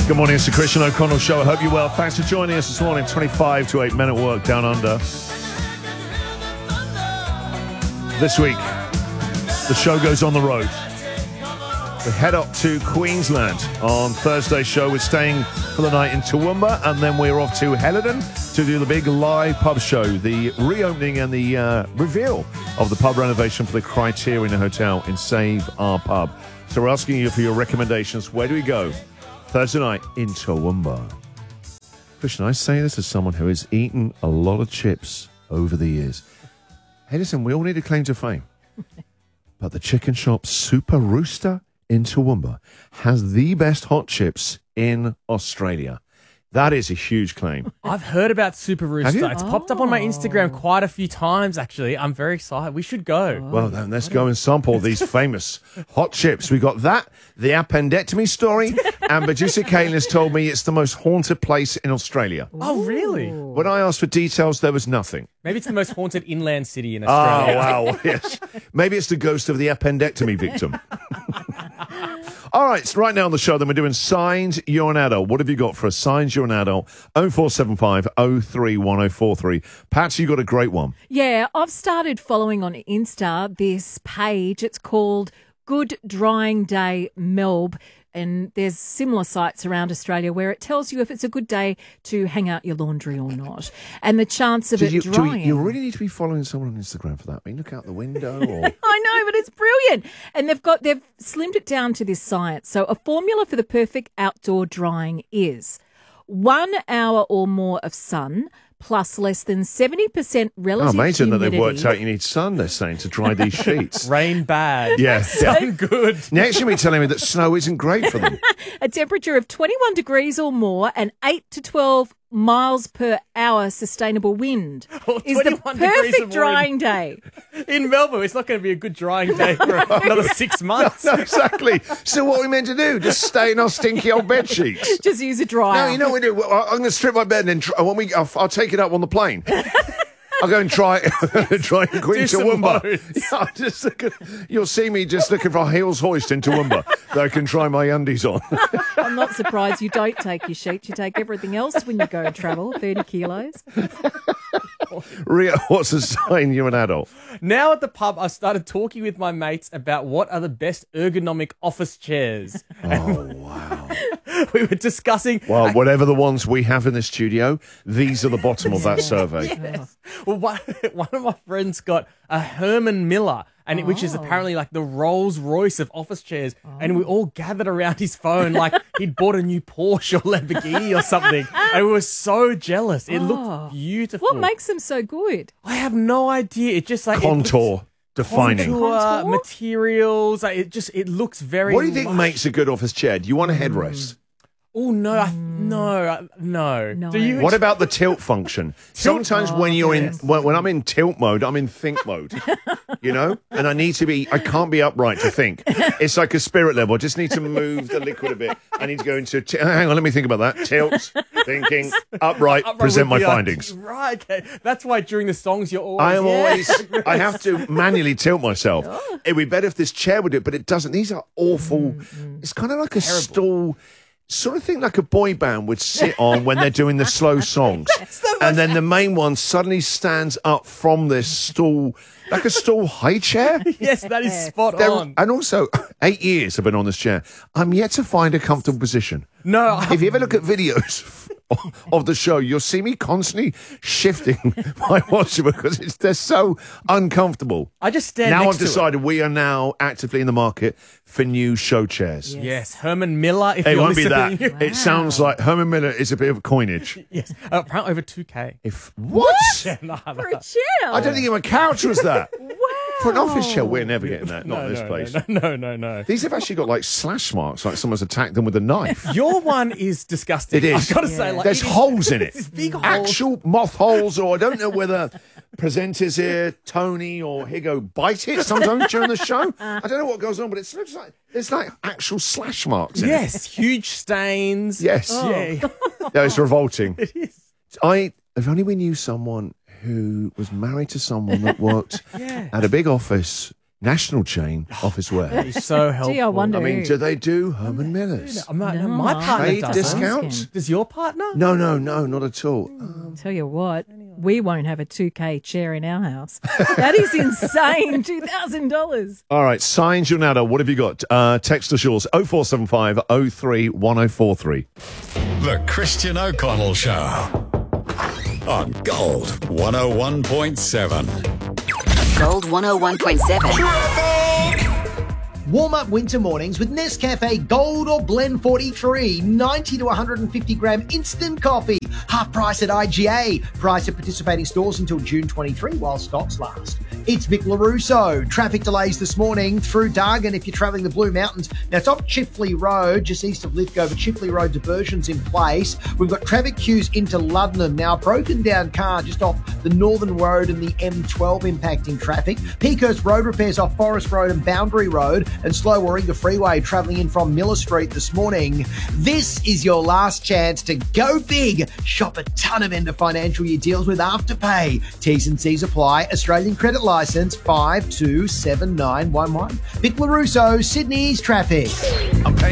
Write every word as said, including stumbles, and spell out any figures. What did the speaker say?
Good morning, it's the Christian O'Connell Show. I hope you're well. Thanks for joining us this morning. twenty-five to eight Men at Work Down Under. This week, the show goes on the road. We head up to Queensland on Thursday's show. We're staying for the night in Toowoomba, and then we're off to Helidon to do the big live pub show, the reopening and the uh, reveal of the pub renovation for the Criterion Hotel in Save Our Pub. So we're asking you for your recommendations. Where do we go Thursday night in Toowoomba? Christian, I say this as someone who has eaten a lot of chips over the years. Hey, listen, we all need a claim to fame. But the chicken shop Super Rooster in Toowoomba has the best hot chips in Australia. That is a huge claim. I've heard about Super Rooster. It's Oh. popped up on my Instagram quite a few times, actually. I'm very excited. We should go. Well, then let's go and sample these famous hot chips. We got that, the appendectomy story, and producer Caitlin has told me it's the most haunted place in Australia. Oh, really? When I asked for details, there was nothing. Maybe it's the most haunted inland city in Oh, Australia. wow, yes. Maybe it's the ghost of the appendectomy victim. All right, so right now on the show, then we're doing Signs You're an Adult. What have you got for us? Signs You're an Adult, oh four seven five, oh three one oh four three. Pat, you got a great one. Yeah, I've started following on Insta this page. It's called Good Drying Day Melb. And there's similar sites around Australia where it tells you if it's a good day to hang out your laundry or not. And the chance of Do it you, do drying. you, you really need to be following someone on Instagram for that. I mean, look out the window or... I know, but it's brilliant. And they've got they've slimmed it down to this science. So a formula for the perfect outdoor drying is one hour or more of sun plus less than seventy percent Oh, relative amazing that humidity. they've worked out you need sun, they're saying, to dry these sheets. Rain bad. Yeah, yeah. Sun good. Next, you'll be telling me that snow isn't great for them. A temperature of twenty-one degrees or more and eight to twelve miles per hour sustainable wind Oh, is the twenty-one degrees or perfect more in- drying day. In Melbourne, it's not going to be a good drying day for another six months. No, exactly. So what are we meant to do? Just stay in our stinky old bed sheets? Just use a dryer. No, you know what we do? Well, I'm going to strip my bed and then try, when we, I'll, I'll take it up on the plane. I'll go and try try and Queen Do some Toowoomba. loads. Yeah, I'll just look at, you'll see me just looking for a heels hoist in Toowoomba that I can try my undies on. I'm not surprised you don't take your sheets. You take everything else when you go and travel, thirty kilos. Ria, what's a sign you're an adult? Now at the pub, I started talking with my mates about what are the best ergonomic office chairs. Oh, wow. We were discussing. Well, whatever the ones we have in the studio, these are the bottom of that survey. Yes. Well, one, one of my friends got a Herman Miller, and it, which is apparently like the Rolls Royce of office chairs. And we all gathered around his phone like he'd bought a new Porsche or Lamborghini or something. And we were so jealous. It Oh. looked beautiful. What makes them so good? I have no idea. It just like it Contour, looks- defining. Contour, Contour? materials. Like, it just it looks very. What do you think lush. makes a good office chair? Do you want a headrest? Oh no, I, no, I- no, No. Do you? What about the tilt function? Sometimes when you're yes. in, when, when I'm in tilt mode, I'm in think mode, you know? And I need to be, I can't be upright to think. It's like a spirit level. I just need to move the liquid a bit. I need to go into, t- hang on, let me think about that. Tilt, thinking, upright, Upright present with my the- findings. Right, okay. That's why during the songs you're always. I am Yeah. always, I have to manually tilt myself. It'd be better if this chair would do it, but it doesn't. These are awful. It's kind of like a stool, sort of thing like a boy band would sit on when they're doing the slow songs. And then the main one suddenly stands up from this stool, like a stool high chair. Yes, that is spot They're- on. and also, eight years I've been on this chair. I'm yet to find a comfortable position. No, I- If you ever look at videos of the show, you'll see me constantly shifting my posture because it's, they're so uncomfortable. I just stand Now next I've to decided we are now actively in the market for new show chairs. it. Yes, Herman Miller. If It you're won't be that. listening. It sounds like Herman Miller is a bit of coinage. Yes, uh, apparently over two K. If what? No, For a chair. I don't think even a couch was that. Wow. For an office chair, we're never getting that. Not no, in this no, place. No, no, no, no. These have actually got like slash marks, like someone's attacked them with a knife. Your one is disgusting. It is. I've got to say, like, There's it is- holes in it. It's big holes. Actual moth holes, or I don't know whether presenters here, Tony or Higo, bite it sometimes during the show. I don't know what goes on, but it looks like there's like actual slash marks in it. Yes, huge stains. Yes. Yeah. Yeah, it's revolting. It is. I if only we knew someone who was married to someone that worked Yeah. at a big office national chain office wear. He's so helpful. Gee, I wonder. I mean, do they do Herman Millers? I'm not- No, my I partner Paid doesn't. discount? Does your partner? No, no, no, not at all. Tell you what, we won't have a two K chair in our house. That is insane. two thousand dollars. All right, sign Jornada. What have you got? Uh, text us yours. oh four seven five oh three one oh four three. The Christian O'Connell Show on Gold one oh one point seven. Gold one oh one point seven. Warm up winter mornings with Nescafe Gold or Blend forty-three, ninety to one hundred fifty gram instant coffee. Half price at I G A. Price at participating stores until June twenty-third while stocks last. It's Vic LaRusso. Traffic delays this morning through Dargan if you're travelling the Blue Mountains. Now it's off Chifley Road, just east of Lithgow, but Chifley Road diversion's in place. We've got traffic queues into Luddenham. Now a broken down car just off the Northern Road and the M twelve impacting traffic. Peakhurst Road repairs off Forest Road and Boundary Road, and slow Warringah Freeway travelling in from Miller Street this morning. This is your last chance to go big. Shop a ton of end of financial year deals with Afterpay. T's and C's apply. Australian credit licence five two seven nine one one. Vic LaRusso, Sydney's traffic. I'm paying